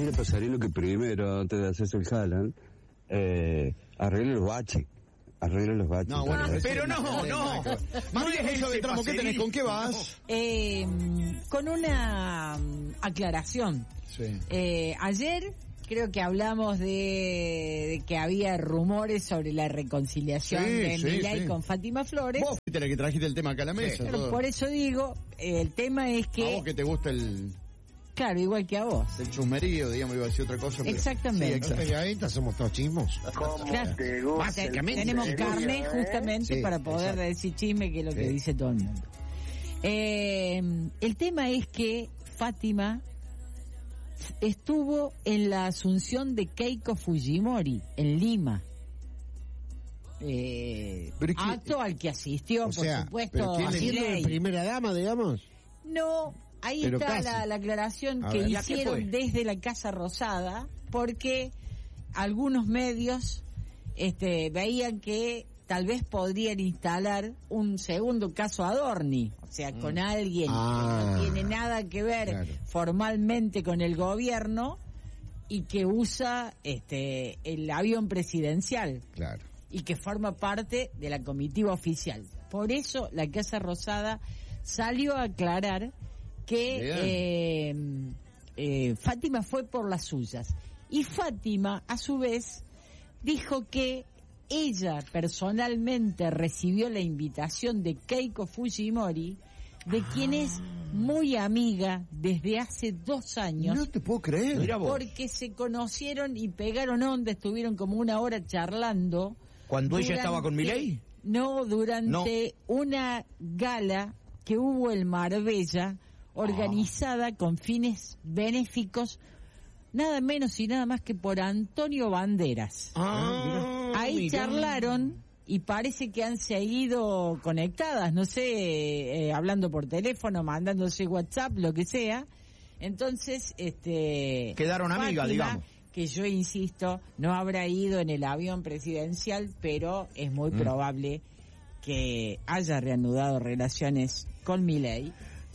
le pasaría lo que primero, antes de hacerse el Haaland, arregle los baches. Arregla los baches. No, bueno, pero no. María Jesús de Tramo, ¿qué tenés? ¿Con qué vas? Con una aclaración. Sí. Ayer creo que hablamos de que había rumores sobre la reconciliación de Milei con Fátima Flores. Vos fuiste la que trajiste el tema acá a la mesa. Pero por eso digo, el tema es que... A vos que te gusta el Claro, igual que a vos. chusmerío, digamos, iba a decir otra cosa. Pero... Exactamente. Sí, Periodistas somos todos chismos. Claro. Básicamente. Tenemos carne justamente para poder decir chisme, que es lo que dice todo el mundo. El tema es que Fátima estuvo en la asunción de Keiko Fujimori en Lima. Acto al que asistió, por supuesto, haciendo de primera dama, digamos. No, ahí pero está casi. la aclaración que hicieron desde la Casa Rosada, porque algunos medios veían que tal vez podrían instalar un segundo caso Adorni, o sea, con alguien que no tiene nada que ver formalmente con el gobierno y que usa el avión presidencial. Claro. Y que forma parte de la comitiva oficial. Por eso la Casa Rosada salió a aclarar que Fátima fue por las suyas. Y Fátima, a su vez, dijo que ella personalmente recibió la invitación de Keiko Fujimori, de quien es muy amiga desde hace 2 años. No te puedo creer. Mira vos. Porque se conocieron y pegaron onda, estuvieron como 1 hora charlando. ¿Cuando ella estaba con Milei? No, durante una gala que hubo en Marbella, organizada con fines benéficos, nada menos y nada más que por Antonio Banderas. Ahí charlaron y parece que han seguido conectadas, no sé, hablando por teléfono, mandándose WhatsApp, lo que sea. Entonces, quedaron amigas, digamos. Que yo insisto, no habrá ido en el avión presidencial, pero es muy probable que haya reanudado relaciones con Milei.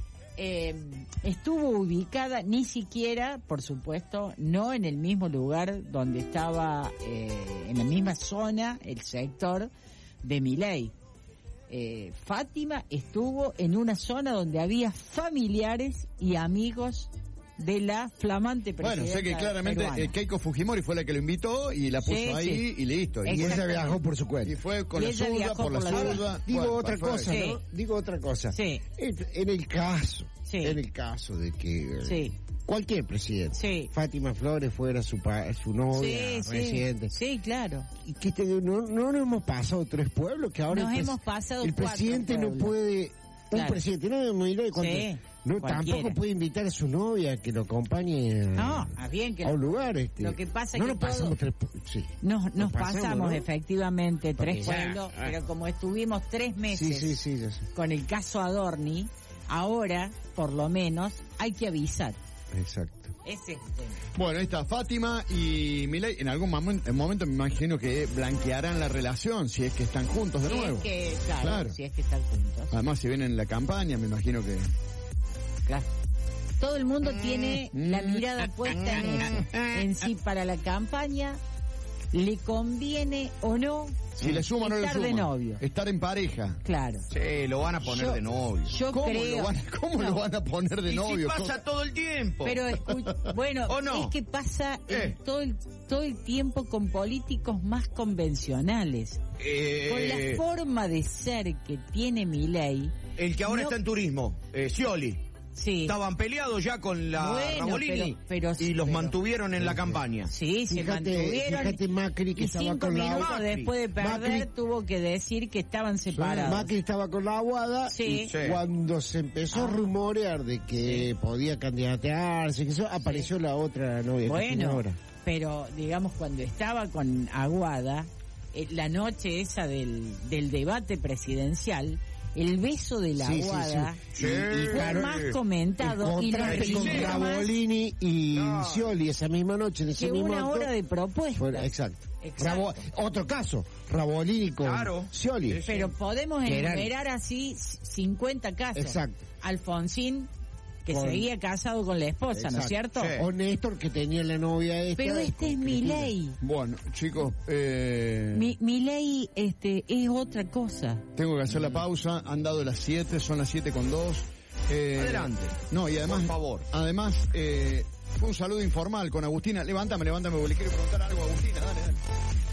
Estuvo ubicada, ni siquiera, por supuesto, no en el mismo lugar donde estaba, en la misma zona, el sector de Milei. Fátima estuvo en una zona donde había familiares y amigos de la flamante presidenta. Bueno, sé que claramente Keiko Fujimori fue la que lo invitó y la puso ahí y listo. Y ella viajó por su cuenta. Y fue con la zurda, por la zurda. Digo otra cosa, ¿no? Digo otra cosa. Sí. En el caso de que cualquier presidente, Fátima Flores fuera su novia, presidente. Sí, claro. Y que no nos hemos pasado 3 pueblos, que ahora hemos pasado el 4 presidente pueblos. No puede, un presidente, no me diré tampoco puede invitar a su novia a que lo acompañe a un lugar. Lo que pasa no que nos pasamos 3 nos pasamos, ¿no? efectivamente 3 pueblos, pero como estuvimos 3 meses ya sé. con el caso Adorni, ahora, por lo menos, hay que avisar. Exacto. Ese es el tema. Bueno, ahí está Fátima y Milei. En algún momento me imagino que blanquearán la relación si es que están juntos de nuevo. Claro, si es que están juntos. Además, si vienen en la campaña, me imagino que... Claro. Todo el mundo tiene la mirada puesta en eso. En si para la campaña le conviene o no si le suma o no le suma. De novio. Estar en pareja. Claro. Sí, lo van a poner de novio. ¿Cómo lo van a poner de novio? Si pasa todo el tiempo. Pero bueno, ¿o no? Es que pasa todo el tiempo con políticos más convencionales. Con la forma de ser que tiene Milei. El que ahora está en turismo, Scioli. Sí. Estaban peleados ya con la Rabolini y los mantuvieron en la campaña. Sí, se mantuvieron. Fíjate Macri que estaba con la Macri, después de perder, tuvo que decir que estaban separados. Macri estaba con la Aguada y cuando se empezó a rumorear de que podía candidatearse, que eso, apareció la otra novia. Bueno, pero digamos cuando estaba con Aguada, la noche esa del debate presidencial, el beso de la Aguada fue más comentado y con Rabolini y Scioli esa misma noche, en ese mismo una hora de propuesta. Exacto. Otro caso, Rabolini con Scioli. Pero podemos enumerar así 50 casos. Exacto. Alfonsín que seguía casado con la esposa, ¿no es cierto? Sí. O Néstor, que tenía la novia esta. Pero este es Milei. Bueno, chicos, Milei es otra cosa. Tengo que hacer la pausa, han dado las 7, son las 7:02. Adelante. No, y además, por favor. Además, fue un saludo informal con Agustina. Levántame, porque le quiero preguntar algo a Agustina, dale.